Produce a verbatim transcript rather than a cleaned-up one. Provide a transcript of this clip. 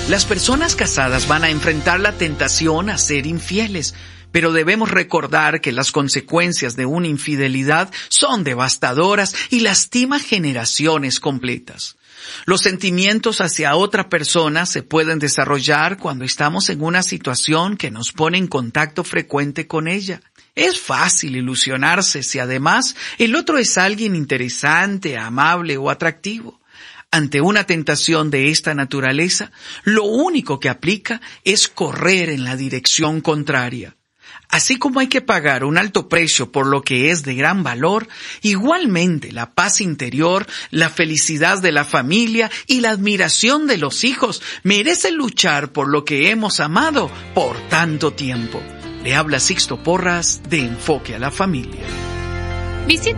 Las personas casadas van a enfrentar la tentación a ser infieles, pero debemos recordar que las consecuencias de una infidelidad son devastadoras y lastiman generaciones completas. Los sentimientos hacia otra persona se pueden desarrollar cuando estamos en una situación que nos pone en contacto frecuente con ella. Es fácil ilusionarse si además el otro es alguien interesante, amable o atractivo. Ante una tentación de esta naturaleza, lo único que aplica es correr en la dirección contraria. Así como hay que pagar un alto precio por lo que es de gran valor, igualmente la paz interior, la felicidad de la familia y la admiración de los hijos merecen luchar por lo que hemos amado por tanto tiempo. Le habla Sixto Porras de Enfoque a la Familia. Visita